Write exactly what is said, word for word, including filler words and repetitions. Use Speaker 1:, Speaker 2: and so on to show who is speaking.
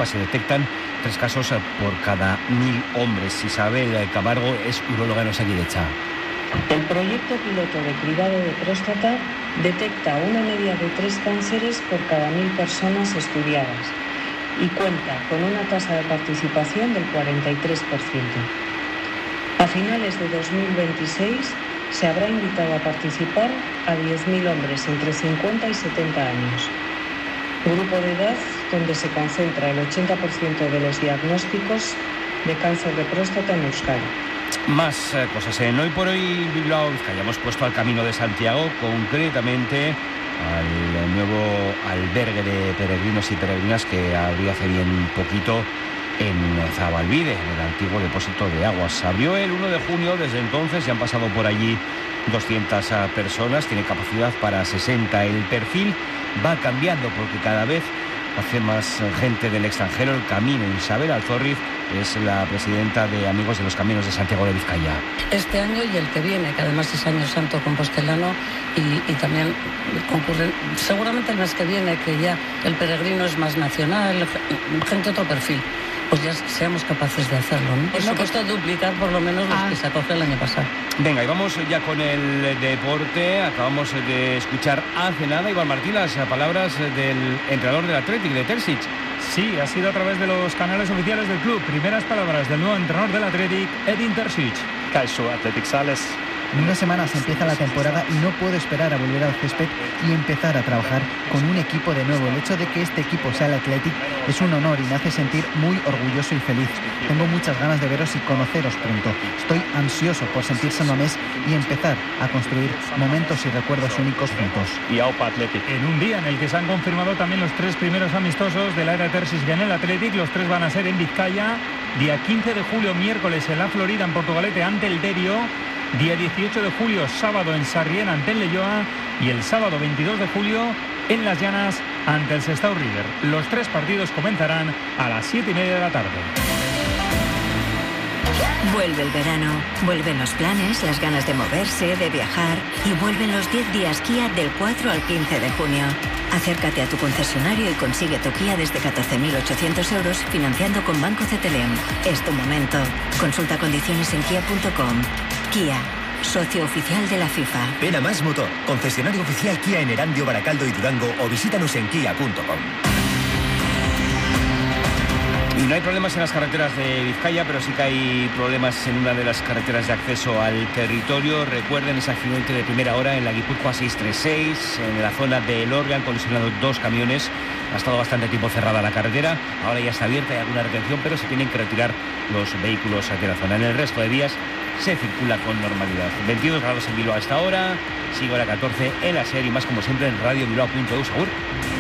Speaker 1: Europa. Se detectan tres casos por cada mil hombres. Isabel Camargo es uróloga en Osakidetza.
Speaker 2: El proyecto piloto de cribado de próstata detecta una media de tres cánceres por cada mil personas estudiadas y cuenta con una tasa de participación del cuarenta y tres por ciento. A finales de dos mil veintiséis se habrá invitado a participar a diez mil hombres entre cincuenta y setenta años, grupo de edad donde se concentra el ochenta por ciento de los diagnósticos de cáncer de próstata en Euskadi.
Speaker 1: Más eh, cosas. En Hoy por Hoy Bilbao Vizcaya hemos puesto al Camino de Santiago, concretamente al nuevo albergue de peregrinos y peregrinas que abrió hace bien poquito en Zabalbide, en el antiguo depósito de aguas. Abrió el uno de junio, desde entonces ya han pasado por allí doscientas personas, tiene capacidad para sesenta. El perfil va cambiando porque cada vez hace más gente del extranjero el camino. Isabel Alzorriz es la presidenta de Amigos de los Caminos de Santiago de Vizcaya.
Speaker 3: Este año y el que viene, que además es Año Santo Compostelano, y, y también concurren, seguramente el mes que viene, que ya el peregrino es más nacional, gente de otro perfil, pues ya seamos capaces de hacerlo, ¿no? Por supuesto, duplicar por lo menos los ah. que se acoge el año pasado.
Speaker 1: Venga, y vamos ya con el deporte. Acabamos de escuchar hace nada, Iván Martín, las palabras del entrenador del Athletic, de Terzic.
Speaker 4: Sí, ha sido a través de los canales oficiales del club. Primeras palabras del nuevo entrenador del Athletic, Edin Terzic.
Speaker 5: Kaixo, Athletic Sales.
Speaker 6: En una semana se empieza la temporada y no puedo esperar a volver al césped y empezar a trabajar con un equipo de nuevo. El hecho de que este equipo sea el Athletic es un honor y me hace sentir muy orgulloso y feliz. Tengo muchas ganas de veros y conoceros pronto. Estoy ansioso por sentir San Mamés y empezar a construir momentos y recuerdos únicos juntos.
Speaker 5: Y Aupa Athletic.
Speaker 4: En un día en el que se han confirmado también los tres primeros amistosos de la era Terzic en el Athletic, los tres van a ser en Vizcaya. Día quince de julio, miércoles en la Florida, en Portugalete, ante el Derio. Día dieciocho de julio, sábado en Sarrién ante el Leioa, y el sábado veintidós de julio en Las Llanas ante el Sestao River. Los tres partidos comenzarán a las siete y media de la tarde.
Speaker 7: Vuelve el verano, vuelven los planes, las ganas de moverse, de viajar, y vuelven los diez días Kia del cuatro al quince de junio. Acércate a tu concesionario y consigue tu Kia desde catorce mil ochocientos euros financiando con Banco Cetelem. Es tu momento. Consulta condiciones en kia punto com. Kia, socio oficial de la FIFA.
Speaker 8: Ven a Más Motor, concesionario oficial Kia en Erandio, Baracaldo y Durango, o visítanos en kia punto com.
Speaker 1: Y no hay problemas en las carreteras de Vizcaya, pero sí que hay problemas en una de las carreteras de acceso al territorio. Recuerden ese accidente de primera hora en la Guipúzcoa seiscientos treinta y seis, en la zona de Elorrio han colisionado dos camiones. Ha estado bastante tiempo cerrada la carretera, ahora ya está abierta, hay alguna retención, pero se tienen que retirar los vehículos de la zona. En el resto de vías se circula con normalidad. veintidós grados en Bilbao a esta hora, sigue ahora catorce en la serie, y más como siempre en radio bilbao punto eus.